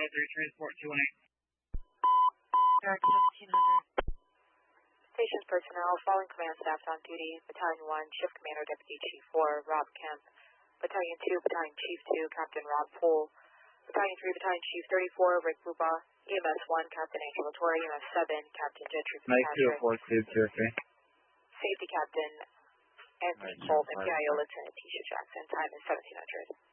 Transport 218. Eric 1700. Stations personnel, following command staff on duty, Battalion 1, Shift Commander Deputy Chief 4, Rob Kemp, Battalion 2, Battalion Chief 2, Captain Rob Poole, Battalion 3, Battalion Chief 34, Rick Buba, EMS 1, Captain Angela Torrey, EMS 7, Captain Gentry Fitzpatrick, Safety Captain Anthony Colt, and PIO Lieutenant Tisha Jackson. Time is 1700.